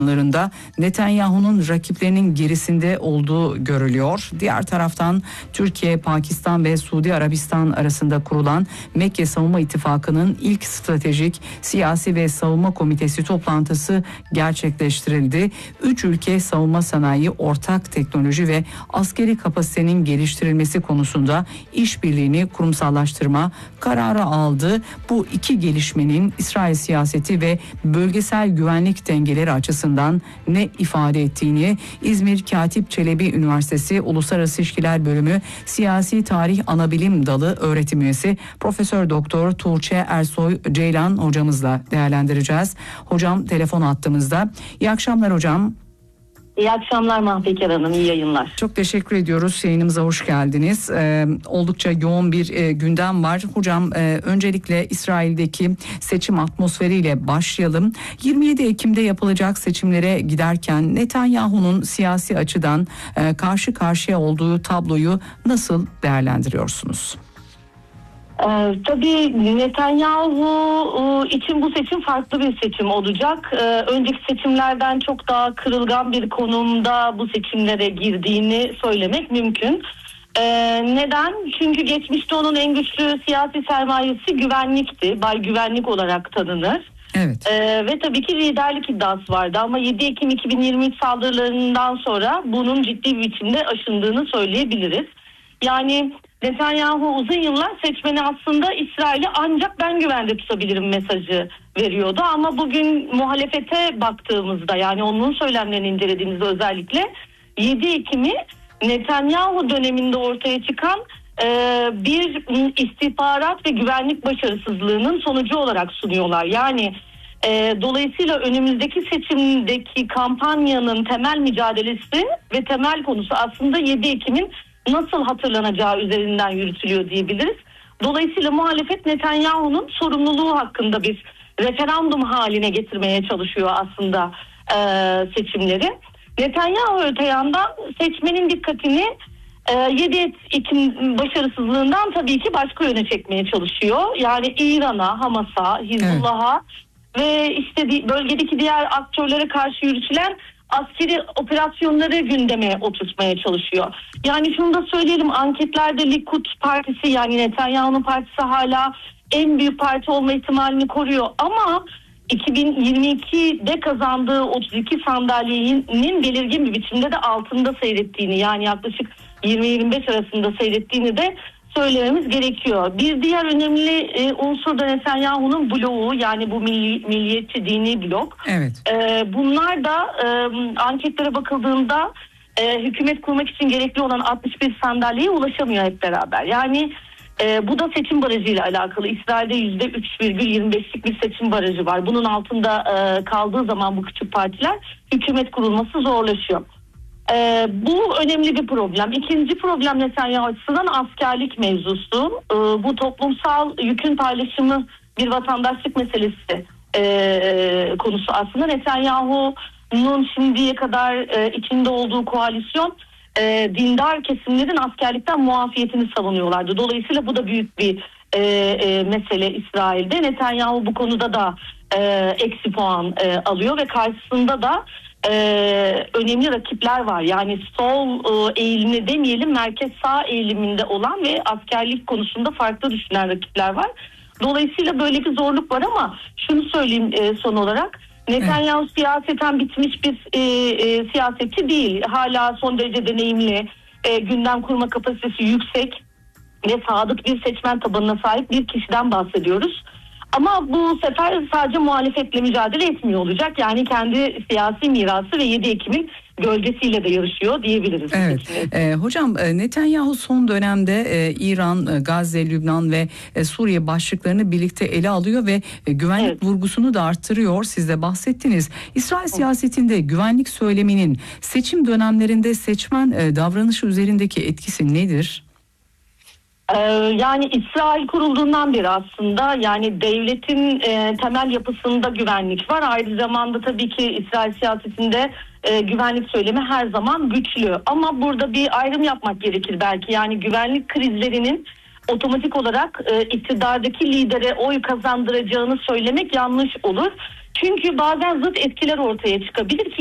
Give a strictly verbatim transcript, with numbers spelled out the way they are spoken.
Netanyahu'nun rakiplerinin gerisinde olduğu görülüyor. Diğer taraftan Türkiye, Pakistan ve Suudi Arabistan arasında kurulan Mekke Savunma İttifakı'nın ilk stratejik siyasi ve savunma komitesi toplantısı gerçekleştirildi. Üç ülke savunma sanayi, ortak teknoloji ve askeri kapasitenin geliştirilmesi konusunda işbirliğini kurumsallaştırma kararı aldı. Bu iki gelişmenin İsrail siyaseti ve bölgesel güvenlik dengeleri açısından ne ifade ettiğini İzmir Katip Çelebi Üniversitesi Uluslararası İlişkiler Bölümü Siyasi Tarih Anabilim Dalı öğretim üyesi Profesör Doktor Tuğçe Ersoy Ceylan hocamızla değerlendireceğiz. Hocam telefon hattımızda. İyi akşamlar hocam. İyi akşamlar Mahpeker Hanım, iyi yayınlar. Çok teşekkür ediyoruz. Yayınımıza hoş geldiniz. Ee, oldukça yoğun bir e, gündem var. Hocam e, öncelikle İsrail'deki seçim atmosferiyle başlayalım. yirmi yedi Ekim'de yapılacak seçimlere giderken Netanyahu'nun siyasi açıdan e, karşı karşıya olduğu tabloyu nasıl değerlendiriyorsunuz? Ee, tabii Netanyahu için bu seçim farklı bir seçim olacak. Ee, önceki seçimlerden çok daha kırılgan bir konumda bu seçimlere girdiğini söylemek mümkün. Ee, neden? Çünkü geçmişte onun en güçlü siyasi sermayesi güvenlikti. Bay Güvenlik olarak tanınır. Evet. Ee, ve tabii ki liderlik iddiası vardı ama yedi Ekim iki bin yirmi üç saldırılarından sonra bunun ciddi bir biçimde aşındığını söyleyebiliriz. Yani Netanyahu uzun yıllar seçmeni aslında İsrail'i ancak ben güvende tutabilirim mesajı veriyordu. Ama bugün muhalefete baktığımızda, yani onun söylemlerini incelediğimizde özellikle yedi Ekim'i Netanyahu döneminde ortaya çıkan e, bir istihbarat ve güvenlik başarısızlığının sonucu olarak sunuyorlar. Yani e, dolayısıyla önümüzdeki seçimdeki kampanyanın temel mücadelesi ve temel konusu aslında yedi Ekim'in nasıl hatırlanacağı üzerinden yürütülüyor diyebiliriz. Dolayısıyla muhalefet Netanyahu'nun sorumluluğu hakkında bir referandum haline getirmeye çalışıyor aslında e, seçimleri. Netanyahu öte yandan seçmenin dikkatini e, yedi Ekim başarısızlığından tabii ki başka yöne çekmeye çalışıyor. Yani İran'a, Hamas'a, Hizbullah'a evet. ve işte bölgedeki diğer aktörlere karşı yürütülen askeri operasyonları gündeme oturtmaya çalışıyor. Yani şunu da söyleyelim, anketlerde Likud partisi, yani Netanyahu'nun partisi hala en büyük parti olma ihtimalini koruyor. Ama iki bin yirmi ikide kazandığı otuz iki sandalyenin belirgin bir biçimde de altında seyrettiğini, yani yaklaşık yirmi yirmi beş arasında seyrettiğini de söylememiz gerekiyor. Bir diğer önemli e, unsur da Netanyahu'nun bloğu, yani bu milli, milliyetçi dini blok. Evet. E, bunlar da e, anketlere bakıldığında e, hükümet kurmak için gerekli olan altmış bir sandalyeye ulaşamıyor hep beraber. Yani e, bu da seçim barajıyla alakalı. İsrail'de yüzde üç virgül yirmi beşlik bir seçim barajı var. Bunun altında e, kaldığı zaman bu küçük partiler hükümet kurulması zorlaşıyor. Ee, bu önemli bir problem. İkinci problem Netanyahu açısından askerlik mevzusu. Ee, bu toplumsal yükün paylaşımı bir vatandaşlık meselesi ee, konusu aslında. Netanyahu'nun şimdiye kadar e, içinde olduğu koalisyon e, dindar kesimlerin askerlikten muafiyetini savunuyorlardı. Dolayısıyla bu da büyük bir e, e, mesele İsrail'de. Netanyahu bu konuda da e, eksi puan e, alıyor ve karşısında da Ee, önemli rakipler var. Yani sol e, eğilimli demeyelim, merkez sağ eğiliminde olan ve askerlik konusunda farklı düşünen rakipler var. Dolayısıyla böyle bir zorluk var ama şunu söyleyeyim e, son olarak. Netanyahu evet. siyaseten bitmiş bir e, e, siyasetçi değil. Hala son derece deneyimli, e, gündem kurma kapasitesi yüksek ve sadık bir seçmen tabanına sahip bir kişiden bahsediyoruz. Ama bu sefer sadece muhalefetle mücadele etmiyor olacak. Yani kendi siyasi mirası ve yedi Ekim'in gölgesiyle de yarışıyor diyebiliriz. Evet. E, hocam Netanyahu son dönemde e, İran, Gazze, Lübnan ve e, Suriye başlıklarını birlikte ele alıyor ve e, güvenlik evet. vurgusunu da arttırıyor. Siz de bahsettiniz. İsrail evet. siyasetinde güvenlik söyleminin seçim dönemlerinde seçmen e, davranışı üzerindeki etkisi nedir? Yani İsrail kurulduğundan beri aslında, yani devletin e, temel yapısında güvenlik var. Aynı zamanda tabii ki İsrail siyasetinde e, güvenlik söylemi her zaman güçlü. Ama burada bir ayrım yapmak gerekir belki. Yani güvenlik krizlerinin otomatik olarak e, iktidardaki lidere oy kazandıracağını söylemek yanlış olur. Çünkü bazen zıt etkiler ortaya çıkabilir ki